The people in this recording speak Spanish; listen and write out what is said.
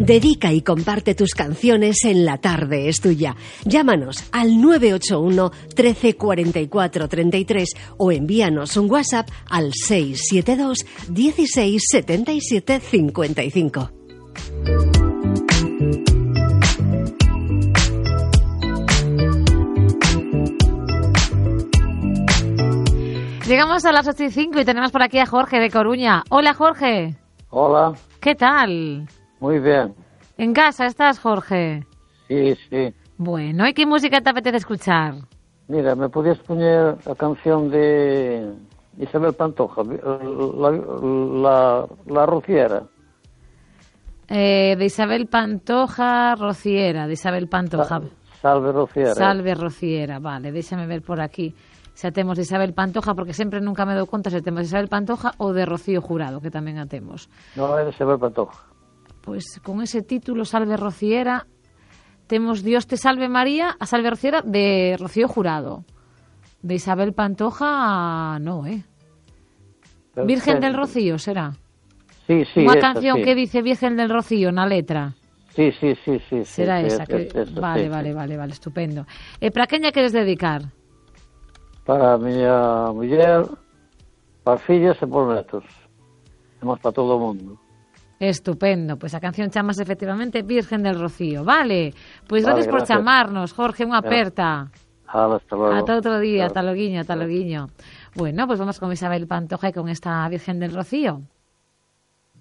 Dedica y comparte tus canciones en La Tarde es Tuya. Llámanos al 981 13 44 33 o envíanos un WhatsApp al 672 16 77 55. Llegamos a las 8:05 y tenemos por aquí a Jorge de Coruña. Hola, Jorge. Hola. ¿Qué tal? Muy bien. ¿En casa estás, Jorge? Sí, sí. Bueno, ¿y qué música te apetece escuchar? Mira, ¿me podías poner la canción de Isabel Pantoja, la rociera? De Isabel Pantoja, Rociera, de Isabel Pantoja. Salve Rociera. Salve Rociera, vale, déxame ver por aquí. Se atemos de Isabel Pantoja, porque sempre nunca me dou conta se temos de Isabel Pantoja ou de Rocío Jurado, que tamén a temos. No, é de Isabel Pantoja. Pois con ese título, Salve Rociera, temos Dios te salve María, a Salve Rociera de Rocío Jurado. De Isabel Pantoja, no, Virgen del Rocío, será? Sí, sí. Unha esa, canción sí. que dice Virgen del Rocío na letra. Sí. Será sí, esa. Vale, estupendo. E para quen lle queres dedicar? Para a miña muller, para as fillas e por netos. Temos para todo o mundo. Estupendo, pois a canción chamas efectivamente Virgen del Rocío. Vale, pois Vale, gracias por chamarnos, Jorge, unha aperta. Hasta luego. Ata outro día, ata loguiño. Bueno, pois vamos con Isabel Pantoja e con esta Virgen del Rocío.